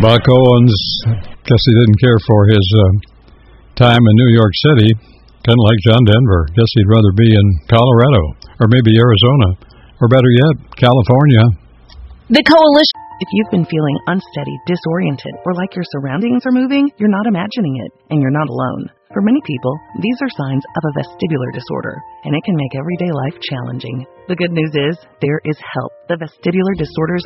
Buck Owens, guess he didn't care for his time in New York City. Kind of like John Denver. Guess he'd rather be in Colorado or maybe Arizona or better yet, California. The Coalition. If you've been feeling unsteady, disoriented, or like your surroundings are moving, you're not imagining it, and you're not alone. For many people, these are signs of a vestibular disorder, and it can make everyday life challenging. The good news is, there is help. The Vestibular Disorders